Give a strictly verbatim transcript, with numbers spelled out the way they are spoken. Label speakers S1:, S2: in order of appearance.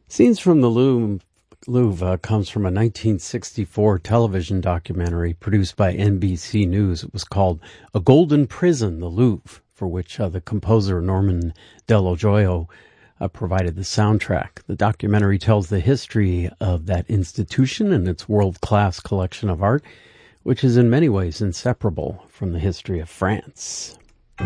S1: Scenes from the Louvre, Louvre uh, comes from a nineteen sixty-four television documentary produced by N B C News. It was called A Golden Prison, the Louvre, for which uh, the composer Norman Dello Joio uh, provided the soundtrack. The documentary tells the history of that institution and its world-class collection of art, which is in many ways inseparable from the history of France.